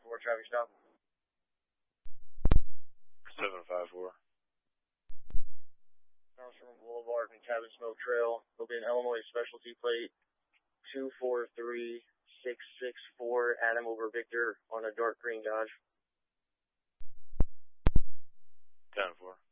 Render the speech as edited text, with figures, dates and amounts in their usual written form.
traffic stop. 754. Armstrong Boulevard and Cabin Smoke Trail. There'll be an Illinois specialty plate 243664 Adam over Victor on a dark green Dodge. 10-4.